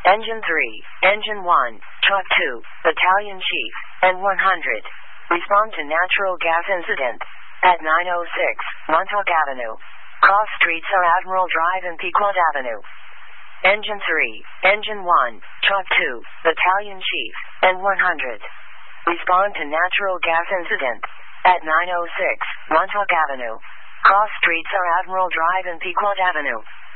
Engine 3, Engine 1, Truck 2, Battalion Chief, N100. Respond to natural gas incident at 906 Montauk Avenue. Cross streets are Admiral Drive and Pequot Avenue. Engine 3, Engine 1, Truck 2, Battalion Chief, N100. Respond to natural gas incident at 906 Montauk Avenue. Cross streets are Admiral Drive and Pequot Avenue.